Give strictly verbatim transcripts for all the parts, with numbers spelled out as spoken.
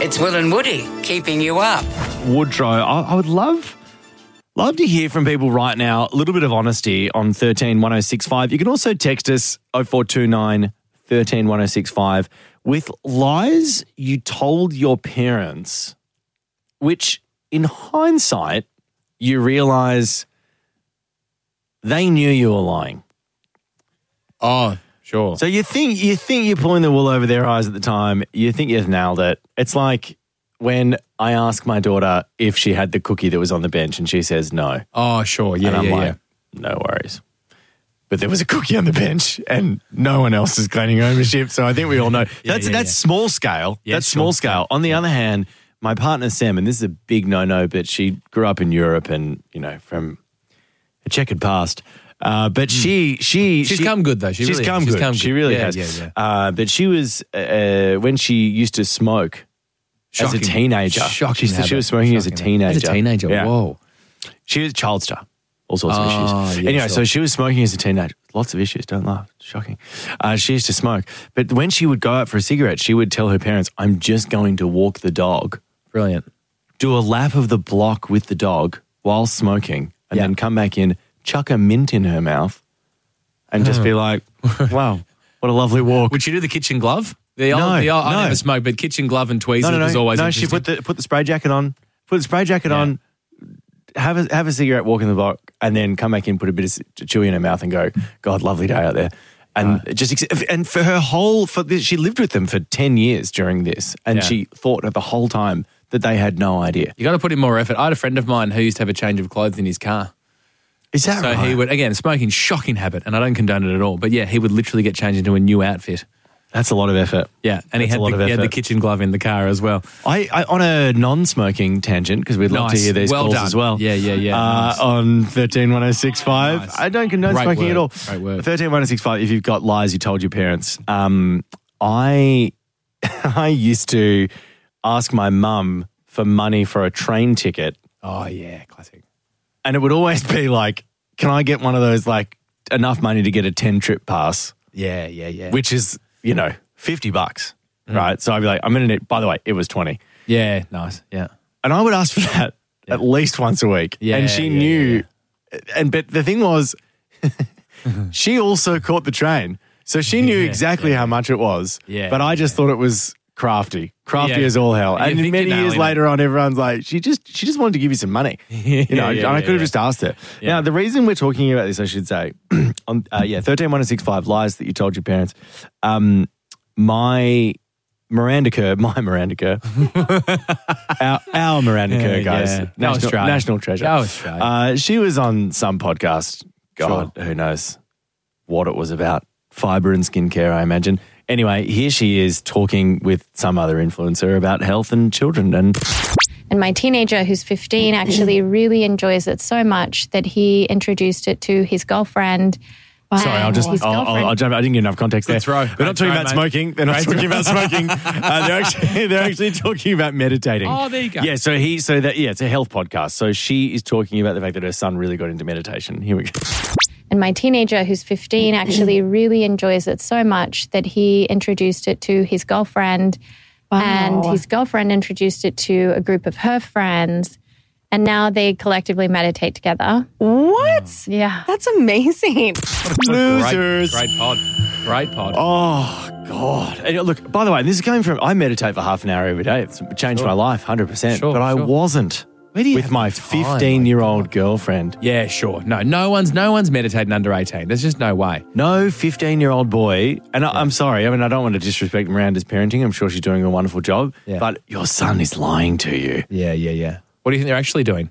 It's Will and Woody keeping you up. Woodrow, I, I would love love to hear from people right now. A little bit of honesty on one three one oh six five. You can also text us oh four two nine, one three one oh six five with lies you told your parents, which in hindsight you realise they knew you were lying. Oh, sure. So you think you think you're pulling the wool over their eyes at the time. You think you've nailed it. It's like when I ask my daughter if she had the cookie that was on the bench and she says no. Oh, sure. Yeah, and I'm yeah, like, yeah. no worries. But there was a cookie on the bench and no one else is claiming ownership. So I think we all know. Yeah, that's yeah, that's yeah. small scale. Yeah, that's sure. small scale. On the other hand, my partner Sam, and this is a big no-no, but she grew up in Europe and, you know, from a checkered past. Uh, but she, she, She's she, come good though. She she's really, come she's good. come She good. really Yeah, has. yeah, yeah. Uh, but she was uh, when she used to smoke Shocking. as a teenager. Shocking She, used to- she habit. was smoking as a Shocking teenager. habit. As a teenager, Yeah. whoa. She was a child star. All sorts of Oh, issues. yeah, anyway, so sure. she was smoking as a teenager. Lots of issues. Don't laugh. It's shocking. Uh, she used to smoke. But when she would go out for a cigarette, she would tell her parents, I'm just going to walk the dog, Brilliant. do a lap of the block with the dog while smoking, and Yeah. then come back in, chuck a mint in her mouth, and just be like, wow, what a lovely walk. Would she do the kitchen glove? The old, No, the old, I no. never smoked, but kitchen glove and tweezers no, no, no. was always no, she interesting. put the put the spray jacket on, put the spray jacket Yeah. on, have a have a cigarette, walk in the block, and then come back in, put a bit of chewy in her mouth, and go, God, lovely day out there. And just ex- and for her whole, for this, she lived with them for ten years during this, and Yeah. she thought the whole time that they had no idea. You got to put in more effort. I had a friend of mine who used to have a change of clothes in his car. Is that So right? he would, again, smoking, shocking habit, and I don't condone it at all. But yeah, he would literally get changed into a new outfit. That's a lot of effort. Yeah, and he That's had, a lot the, of he had the effort. kitchen glove in the car as well. I, I on a non-smoking tangent, because we'd love to Nice. hear these Well calls done. as well. Yeah, yeah, yeah. Uh, Nice. On thirteen one oh six five. Nice. I don't condone Great smoking word. at all. Great word. thirteen one oh six five. If you've got lies you told your parents, um, I I used to ask my mum for money for a train ticket, Oh, yeah, classic. and it would always be like, "Can I get one of those, like enough money to get a ten trip pass?" Yeah, yeah, yeah. Which is, you know, fifty bucks, Mm. right? So I'd be like, "I'm gonna need." By the way, it was twenty. yeah, nice, yeah. And I would ask for that Yeah. at least once a week. Yeah, and she yeah, knew. And but the thing was, she also caught the train. So she knew Yeah, exactly yeah. how much it was. Yeah, But I just yeah. thought it was crafty. Crafty Yeah. as all hell. You And think many you're years nailing later on, everyone's like, she just she just wanted to give you some money. You know, yeah, and I yeah, could have yeah. just asked her. Yeah. Now, the reason we're talking about this, I should say, on, uh, yeah, thirteen one oh six five, lies that you told your parents. Um, my Miranda Kerr, my Miranda Kerr, our, our Miranda Yeah, Kerr, guys, yeah. Go national, Australia. national treasure. Go Australia. Uh, she was on some podcast. God, Sure. who knows what it was about. Fibre and skincare, I imagine. Anyway, here she is talking with some other influencer about health and children. And And my teenager, who's fifteen, actually really enjoys it so much that he introduced it to his girlfriend. sorry, I'll just, His I'll, I'll, girlfriend- I'll jump. I didn't get enough context there. Good throw. They're Great not talking throw, about mate. smoking. They're not Great talking throw. about smoking. Uh, they're actually they're actually talking about meditating. Oh, there you go. Yeah, so he, so that yeah, it's a health podcast. So she is talking about the fact that her son really got into meditation. Here we go. And my teenager, who's fifteen, actually really enjoys it so much that he introduced it to his girlfriend. And his girlfriend introduced it to a group of her friends. And now they collectively meditate together. What? Yeah. That's amazing. Losers. Great, great pod. Great pod. Oh, God. And look, by the way, this is coming from, I meditate for half an hour every day. It's changed Sure. my life, one hundred percent. Sure, but I sure. wasn't Where do you with have my the time? fifteen-year-old girlfriend. Yeah, sure. No, no one's no one's meditating under eighteen. There's just no way. No fifteen-year-old boy, and I, I'm sorry, I mean, I don't want to disrespect Miranda's parenting. I'm sure she's doing a wonderful job, Yeah. but your son is lying to you. Yeah, yeah, yeah. What do you think they're actually doing?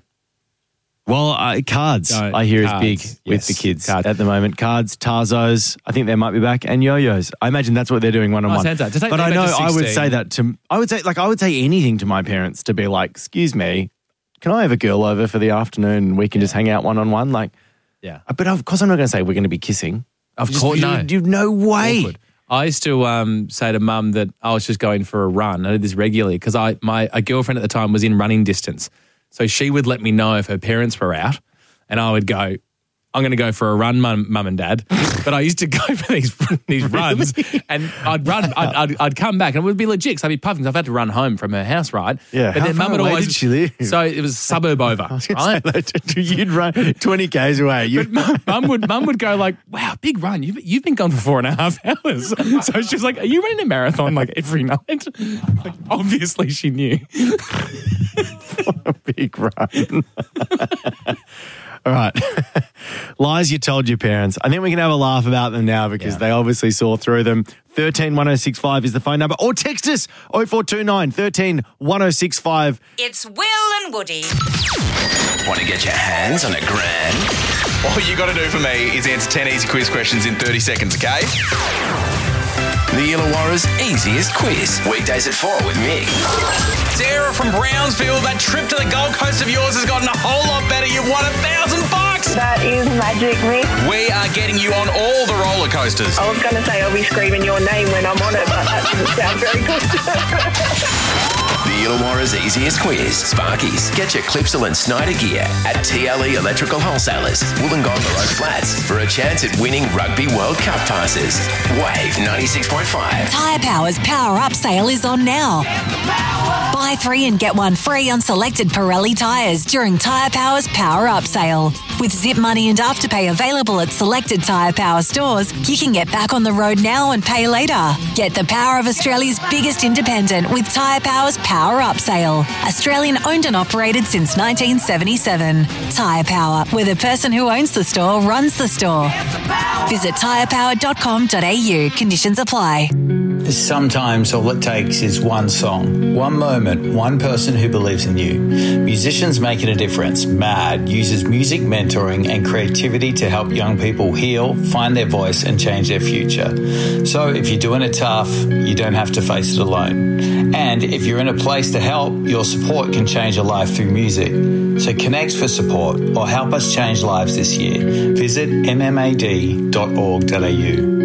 Well, uh, cards, No, I hear, cards, is big with yes, the kids cards. at the moment. Cards, Tarzos, I think they might be back, and yo-yos. I imagine that's what they're doing one-on-one. Oh, sounds like- to take but them I back know to I would sixteen. say that to, I would say, like, I would say anything to my parents to be like, excuse me, can I have a girl over for the afternoon and we can just hang out one-on-one? Like, Yeah. but of course I'm not going to say we're going to be kissing. Of Just- course, you- no. You've no way. Awkward. I used to um, say to mum that I was just going for a run. I did this regularly because I my a girlfriend at the time was in running distance. So she would let me know if her parents were out and I would go, I'm going to go for a run, mum, mum and dad. But I used to go for these these runs, and I'd run, I'd, I'd, I'd come back, and it would be legit because I'd be puffing. 'Cause I've had to run home from her house, right? Yeah. But How then far mum would away always. did she live? So it was a suburb over, I was gonna right? say, like, you'd run twenty kays away. You, Mum would mum would go like, "Wow, big run! You've you've been gone for four and a half hours." So she's like, "Are you running a marathon like every night?" Like, obviously, she knew. a big run. All right. Lies you told your parents. I think we can have a laugh about them now because Yeah. they obviously saw through them. one three one oh six five is the phone number. Or text us oh four two nine, one three one oh six five. It's Will and Woody. Want to get your hands on a grand? All you got to do for me is answer ten easy quiz questions in thirty seconds, okay? The Illawarra's easiest quiz. Weekdays at four with me. Sarah from Brownsville, that trip to the Gold Coast of yours has gotten a whole lot better. You've won a thousand bucks. That is magic, Mick. We are getting you on all the roller coasters. I was going to say I'll be screaming your name when I'm on it, but that doesn't sound very good. The Illawarra's easiest quiz. Sparkies. Get your Clipsal and Snyder gear at T L E Electrical Wholesalers, Wollongong Road Flats, for a chance at winning Rugby World Cup passes. Wave ninety-six point five. Tyre Power's Power Up sale is on now. Buy three and get one free on selected Pirelli tyres during Tyre Power's Power Up sale. With Zip Money and Afterpay available at selected Tyre Power stores, you can get back on the road now and pay later. Get the power of Australia's biggest independent with Tyre Power's Power Up sale. Australian owned and operated since nineteen seventy-seven. Tyre Power, where the person who owns the store runs the store. Visit tyre power dot com dot a u. Conditions apply. Sometimes all it takes is one song, one moment, one person who believes in you. Musicians Making a Difference, MAD, uses music mentoring and creativity to help young people heal, find their voice and change their future. So if you're doing it tough, you don't have to face it alone. And if you're in a place to help, your support can change a life through music. So connect for support or help us change lives this year. Visit m m a d dot org dot a u.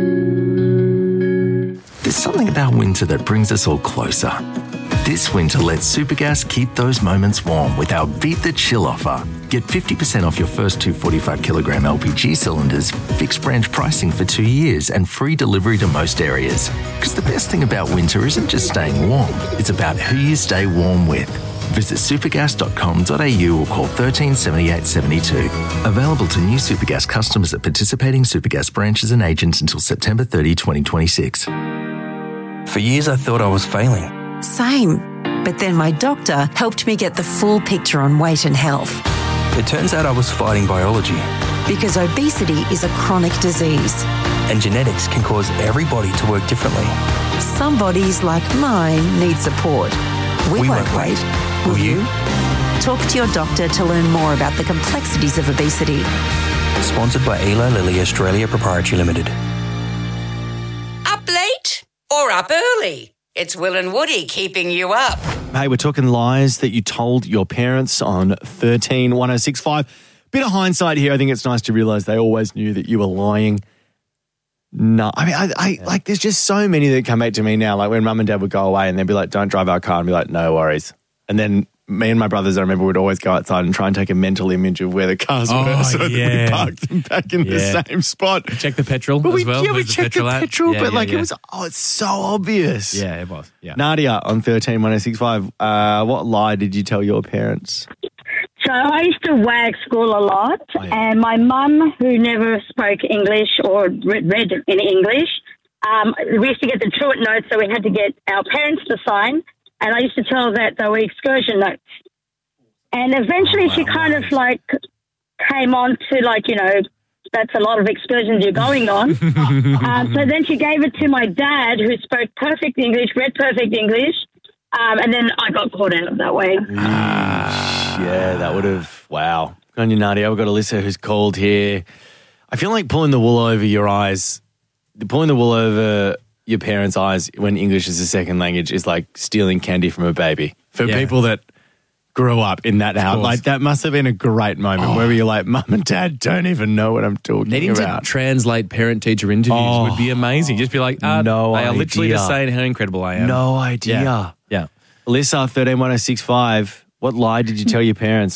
There's something about winter that brings us all closer. This winter, let Supergas keep those moments warm with our Beat the Chill offer. Get fifty percent off your first two forty-five kilogram L P G cylinders, fixed branch pricing for two years and free delivery to most areas. Because the best thing about winter isn't just staying warm, it's about who you stay warm with. Visit supergas dot com dot a u or call one three seven eight seven two. Available to new Supergas customers at participating Supergas branches and agents until September thirtieth, twenty twenty-six. For years I thought I was failing. Same. But then my doctor helped me get the full picture on weight and health. It turns out I was fighting biology. Because obesity is a chronic disease. And genetics can cause every body to work differently. Some bodies, like mine, need support. We, we won't, won't wait. wait. Will Will you? you? Talk to your doctor to learn more about the complexities of obesity. Sponsored by Eli Lilly Australia Proprietary Limited. Up late or up early? It's Will and Woody keeping you up. Hey, we're talking lies that you told your parents on one three one oh six five. Bit of hindsight here. I think it's nice to realise they always knew that you were lying. No, I mean, I, I yeah. like, there's just so many that come back to me now. Like when mum and dad would go away and they'd be like, don't drive our car, and be like, no worries. And then me and my brothers, I remember, would always go outside and try and take a mental image of where the cars oh, were so yeah. that we parked them back in yeah. the same spot. Check the petrol but as we, well. Yeah, we Where's checked the the petrol, petrol, yeah, but yeah, like yeah. it was, oh, it's so obvious. Yeah, it was. Yeah. Nadia on one three one oh six five, uh, what lie did you tell your parents? So I used to wag school a lot, Oh, yeah. and my mum, who never spoke English or read, read any English, um, we used to get the truant notes, so we had to get our parents to sign, and I used to tell her that they were excursion notes. And eventually Oh, wow, she kind right. of like came on to like, you know, that's a lot of excursions you're going on. um, so then she gave it to my dad, who spoke perfect English, read perfect English, um, and then I got caught out that way. Ah, yeah, that would have, wow. Good on you, Nadia. We've got Alyssa who's called here. I feel like pulling the wool over your eyes, pulling the wool over your parents' eyes when English is a second language is like stealing candy from a baby. For Yeah. people that grew up in that house, course. like that must have been a great moment Oh. where you're like, mum and dad don't even know what I'm talking Needing about. to translate parent-teacher interviews Oh. would be amazing. Just be like, uh, No they are literally idea. just saying how incredible I am. No idea. Yeah. yeah. Alyssa, one three one oh six five, what lie did you tell your parents?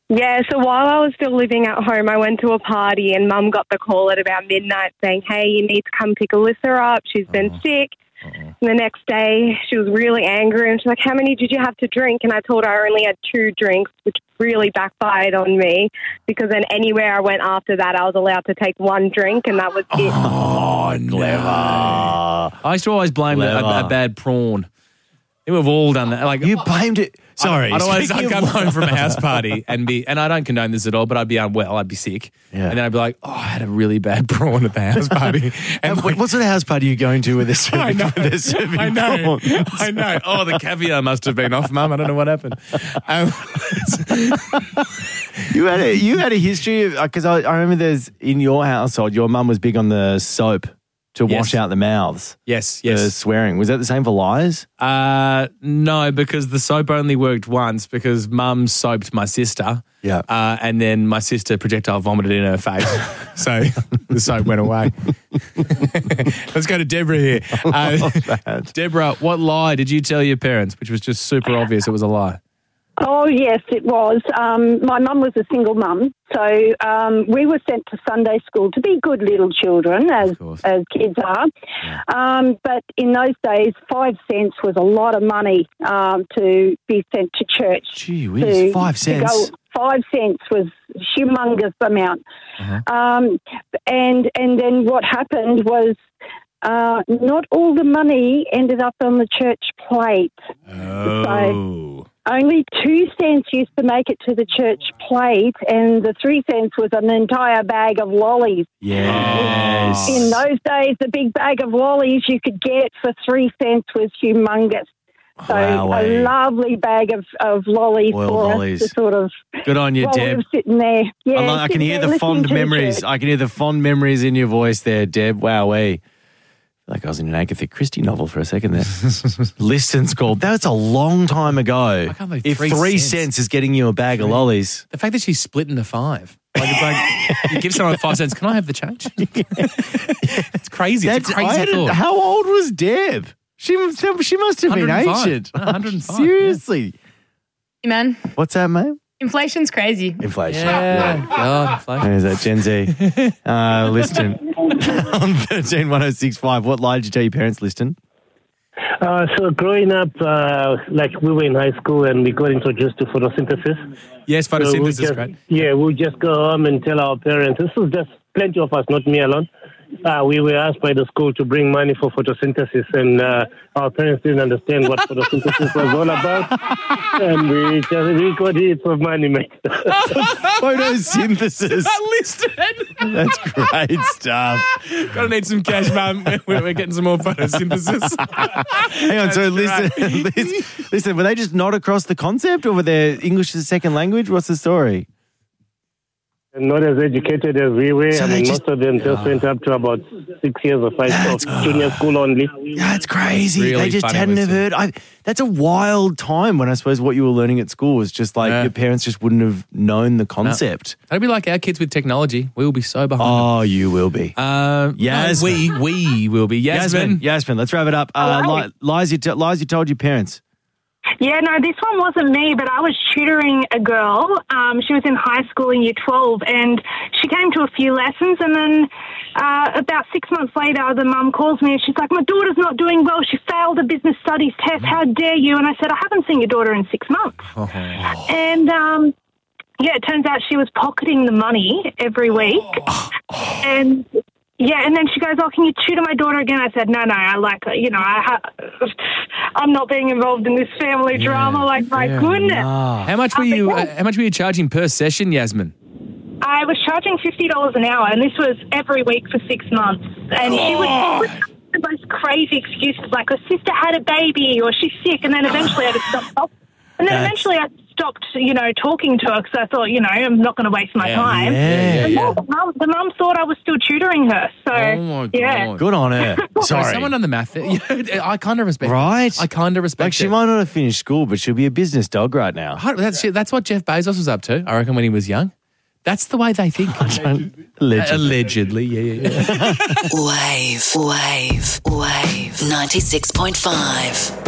Yeah, so while I was still living at home, I went to a party and Mum got the call at about midnight saying, hey, you need to come pick Alyssa up. She's been Oh. sick. And the next day, she was really angry and she's like, how many did you have to drink? And I told her I only had two drinks, which really backfired on me because then anywhere I went after that, I was allowed to take one drink and that was it. Oh, clever. I used to always blame a, a, Clever. a bad prawn. I think we've all done that. Like You blamed it. Sorry. I'd, I'd always speaking I'd of- come home from a house party and be, and I don't condone this at all, but I'd be unwell, I'd be sick, Yeah. and then I'd be like, oh, I had a really bad prawn at the house party, and What, like, what sort of house party are you going to with this? I know, with this serving I know, prawns? I know. Oh, the caviar must have been off, Mum. I don't know what happened. Um, You had a, you had a history of because I, I remember there's in your household, your mum was big on the soap to Yes. wash out the mouths. yes, For yes. swearing. Was that the same for lies? Uh, no, because the soap only worked once because Mum soaped my sister. Yeah. Uh, and then my sister projectile vomited in her face. So the soap went away. Let's go to Deborah here. Uh, Deborah, what lie did you tell your parents, which was just super obvious it was a lie? Oh, yes, it was. Um, my mum was a single mum, so um, we were sent to Sunday school to be good little children, as as kids are. Um, but in those days, five cents was a lot of money um, to be sent to church. Gee to- whiz, five to cents. go- five cents was a humongous amount. Uh-huh. Um, and and then what happened was uh, not all the money ended up on the church plate. Oh. Only two cents used to make it to the church plate, and the three cents was an entire bag of lollies. Yes. In those days, the big bag of lollies you could get for three cents was humongous. So Wowee. a lovely bag of, of lollies Boiled for lollies. us to sort of Good on you, while we Deb. were sitting there. Yeah, I, like- I can sitting hear there the listening fond to the memories. church. I can hear the fond memories in your voice there, Deb. Wowee. Like I was in an Agatha Christie novel for a second there. Liston's called. That's a long time ago. I can't believe If three three cents. cents is getting you a bag of lollies. The fact that she's split into five. Like, it's like you give someone five cents, can I have the change? It's crazy. It's That's- a crazy I didn't- thought. How old was Deb? She must, she must have been one hundred and five. ancient. No, one hundred and five, Seriously. Hey, man, What's that, mate? inflation's crazy. Inflation. Yeah. God, inflation. There's that Gen Z. Uh, Liston. On thirteen one oh six five, what lie did you tell your parents, Liston? Uh, so growing up, uh, like we were in high school and we got introduced to photosynthesis. Yes, So we photosynthesis, just, right? Yeah, we'll just go home and tell our parents. This was just plenty of us, not me alone. Uh, we were asked by the school to bring money for photosynthesis, and uh, our parents didn't understand what photosynthesis was all about. And we just we got heaps of money, mate. Photosynthesis. Liston. That's great stuff. Gotta need some cash, Mum. We're, we're getting some more photosynthesis. Hang on, so listen, listen, listen, were they just not across the concept or were they English as a second language? What's the story? Not as educated as we were. So I they mean, just- most of them just went up to about six years of high school, junior school only. That's crazy. Really they just funny hadn't have listen. heard. I, that's a wild time when I suppose what you were learning at school was just like Yeah. your parents just wouldn't have known the concept. That'd be like our kids with technology. We will be so behind. Oh, you will be. Um, Yasmin. no, we we will be. Yasmin. Yasmin, Yasmin, let's wrap it up. Uh, Hello. li- lies, you t- lies you told your parents. Yeah, no, this one wasn't me, but I was tutoring a girl. Um, she was in high school in year twelve, and she came to a few lessons, and then uh, about six months later, the mum calls me, and she's like, my daughter's not doing well. She failed a business studies test. How dare you? And I said, I haven't seen your daughter in six months. And, um, yeah, it turns out she was pocketing the money every week. And... yeah, and then she goes, oh, can you tutor my daughter again? I said, no, no, I like, you know, I ha- I'm not being involved in this family drama. Like, my goodness. How much were you? Uh, how much were you charging per session, Yasmin? I was charging fifty dollars an hour, and this was every week for six months. And she would the most crazy excuses, like her sister had a baby or she's sick, and then eventually I just stopped. And then That's- eventually I stopped, you know, talking to her because I thought, you know, I'm not going to waste my Yeah, time. yeah, And yeah. The mum, the mum thought I was still tutoring her. So, Oh my yeah. God. Good on her. Sorry, Sorry. someone on the math. I kind of respect. Right? It. I kind of respect. Like she it. might not have finished school, but she'll be a business dog right now. That's that's what Jeff Bezos was up to. I reckon when he was young. That's the way they think. Allegedly. Allegedly, yeah, yeah, yeah. Wave, wave, wave. ninety-six point five.